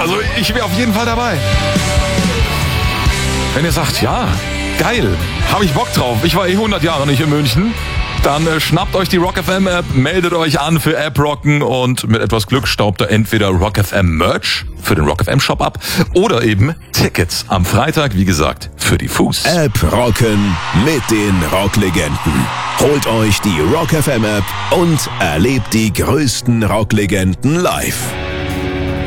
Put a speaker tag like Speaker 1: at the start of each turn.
Speaker 1: Also ich wäre auf jeden Fall dabei. Wenn ihr sagt, ja, geil, habe ich Bock drauf. Ich war 100 Jahre nicht in München. Dann schnappt euch die Rock FM App, meldet euch an für App Rocken und mit etwas Glück staubt ihr entweder Rock FM Merch für den Rock FM Shop ab oder eben Tickets am Freitag, wie gesagt, für die Fuß.
Speaker 2: App Rocken mit den Rocklegenden. Holt euch die Rock FM App und erlebt die größten Rocklegenden live.